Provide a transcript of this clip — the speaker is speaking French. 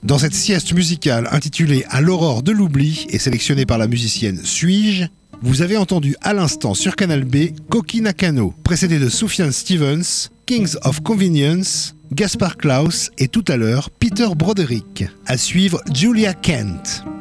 Dans cette sieste musicale intitulée À l'aurore de l'oubli et sélectionnée par la musicienne Suis-je, vous avez entendu à l'instant sur Canal B Koki Nakano, précédé de Sufjan Stevens, Kings of Convenience, Gaspar Klaus et tout à l'heure Peter Broderick. À suivre Julia Kent.